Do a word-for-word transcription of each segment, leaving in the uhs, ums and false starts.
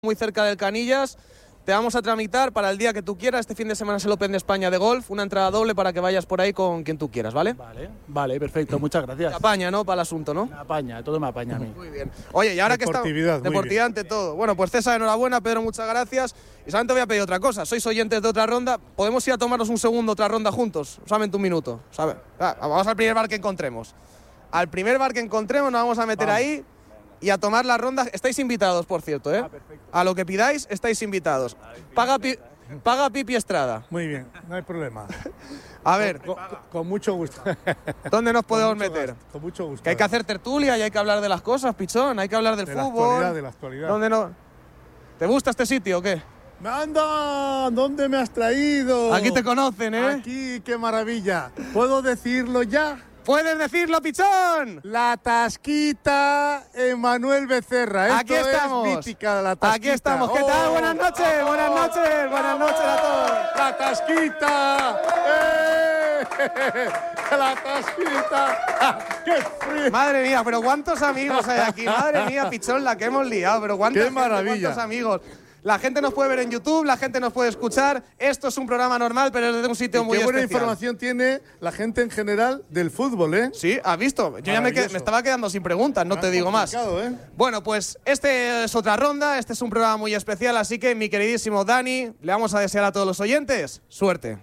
muy cerca del Canillas. Te vamos a tramitar para el día que tú quieras. Este fin de semana es el Open de España de golf, una entrada doble para que vayas por ahí con quien tú quieras, ¿vale? Vale, vale, perfecto, muchas gracias. Te apaña, ¿no? Para el asunto, ¿no? Me apaña, todo me apaña a mí. Muy bien. Oye, y ahora que está... Deportividad ante todo. Bueno, pues César, enhorabuena, Pedro, muchas gracias. Y solamente voy a pedir otra cosa. Sois oyentes de otra ronda. ¿Podemos ir a tomarnos un segundo, otra ronda juntos? Solamente un minuto, ¿sabes? Ah, vamos al primer bar que encontremos. Al primer bar que encontremos nos vamos a meter vamos. ahí y a tomar la ronda. Estáis invitados, por cierto, ¿eh? Ah, a lo que pidáis, estáis invitados. Paga, pi paga Pipi Estrada. Muy bien, no hay problema. A ver. Con, con, con mucho gusto. ¿Dónde nos podemos meter? Gasto, con mucho gusto. Que hay que hacer tertulia y hay que hablar de las cosas, Pichón. Hay que hablar del de fútbol. La actualidad, de la actualidad. ¿Dónde no? ¿Te gusta este sitio o qué? ¡Anda! ¿Dónde me has traído? Aquí te conocen, ¿eh? Aquí, qué maravilla. ¿Puedo decirlo ya? ¡Puedes decirlo, Pichón! La Tasquita Emanuel Becerra. Esto Aquí estamos. Es mítica, la Tasquita. Aquí estamos. ¿Qué tal? Oh, buenas noches, oh, buenas noches, buenas noches a todos. La Tasquita. ¡Eh! La Tasquita. ¡Qué frío! Madre mía, pero cuántos amigos hay aquí. Madre mía, Pichón, la que hemos liado. Pero cuánta ¡Qué gente, maravilla! Cuántos amigos. La gente nos puede ver en YouTube, la gente nos puede escuchar. Esto es un programa normal, pero es desde un sitio y muy qué buena especial. información tiene la gente en general del fútbol, ¿eh? Sí, has visto. Yo ya me, me estaba quedando sin preguntas, no te digo más. ¿eh? Bueno, pues este es otra ronda, este es un programa muy especial, así que mi queridísimo Dani, le vamos a desear a todos los oyentes suerte.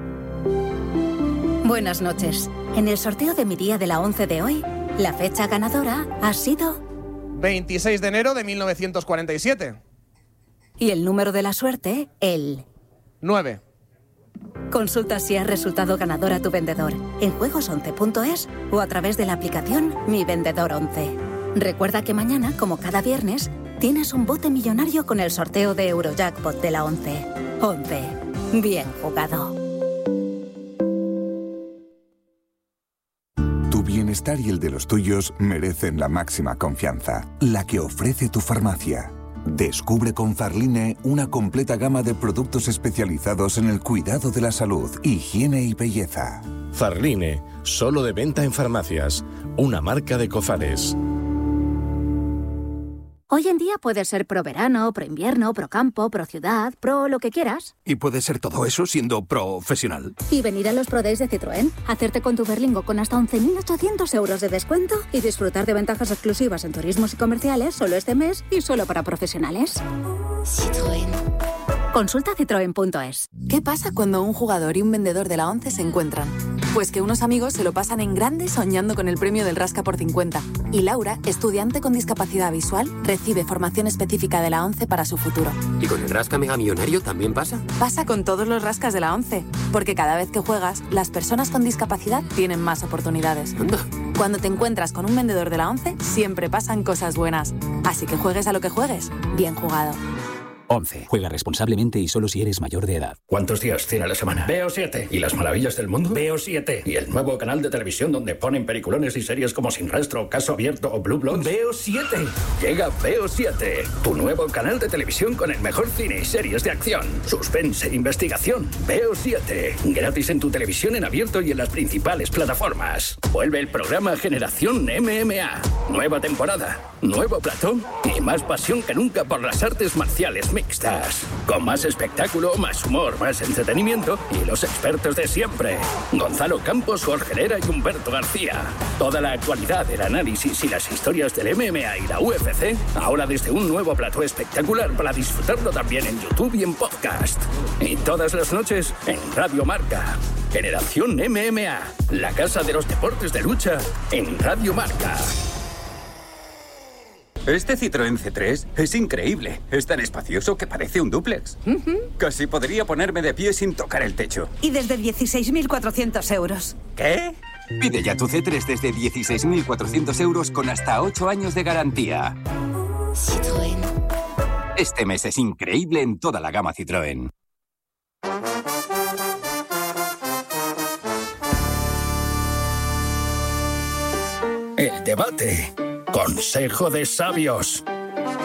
Buenas noches. En el sorteo de mi día de la once de hoy, la fecha ganadora ha sido... veintiséis de enero de mil novecientos cuarenta y siete. Y el número de la suerte, el... nueve. Consulta si has resultado ganador a tu vendedor en juegos once punto es o a través de la aplicación Mi Vendedor once. Recuerda que mañana, como cada viernes, tienes un bote millonario con el sorteo de Eurojackpot de la once. once. Bien jugado. Tu bienestar y el de los tuyos merecen la máxima confianza, la que ofrece tu farmacia. Descubre con Farline una completa gama de productos especializados en el cuidado de la salud, higiene y belleza. Farline, solo de venta en farmacias, una marca de Cofares. Hoy en día puedes ser pro verano, pro invierno, pro campo, pro ciudad, pro lo que quieras. Y puedes ser todo eso siendo profesional. Y venir a los Pro Days de Citroën, hacerte con tu Berlingo con hasta once mil ochocientos euros de descuento y disfrutar de ventajas exclusivas en turismos y comerciales solo este mes y solo para profesionales. Citroën. Consulta citroen punto es. ¿Qué pasa cuando un jugador y un vendedor de la once se encuentran? Pues que unos amigos se lo pasan en grande soñando con el premio del Rasca por cincuenta. Y Laura, estudiante con discapacidad visual, recibe formación específica de la once para su futuro. ¿Y con el Rasca Mega Millonario también pasa? Pasa con todos los rascas de la once. Porque cada vez que juegas, las personas con discapacidad tienen más oportunidades. Anda. Cuando te encuentras con un vendedor de la once, siempre pasan cosas buenas. Así que juegues a lo que juegues, bien jugado. once. Juega responsablemente y solo si eres mayor de edad. ¿Cuántos días tiene la semana? Veo siete. ¿Y las maravillas del mundo? Veo siete. ¿Y el nuevo canal de televisión donde ponen peliculones y series como Sin Rastro, Caso Abierto o Blue Bloods? Veo siete. Llega Veo siete. Tu nuevo canal de televisión con el mejor cine y series de acción, suspense e investigación. Veo siete. Gratis en tu televisión en abierto y en las principales plataformas. Vuelve el programa Generación M M A. Nueva temporada, nuevo plató y más pasión que nunca por las artes marciales mixtas. Con más espectáculo, más humor, más entretenimiento y los expertos de siempre. Gonzalo Campos, Jorge Herrera y Humberto García. Toda la actualidad, el análisis y las historias del M M A y la U F C, ahora desde un nuevo plató espectacular para disfrutarlo también en YouTube y en podcast. Y todas las noches en Radio Marca. Generación M M A, la casa de los deportes de lucha en Radio Marca. Este Citroën C tres es increíble. Es tan espacioso que parece un dúplex. Uh-huh. Casi podría ponerme de pie sin tocar el techo. Y desde dieciséis mil cuatrocientos euros. ¿Qué? Pide ya tu C tres desde dieciséis mil cuatrocientos euros con hasta ocho años de garantía. Citroën. Este mes es increíble en toda la gama Citroën. El debate. Consejo de sabios.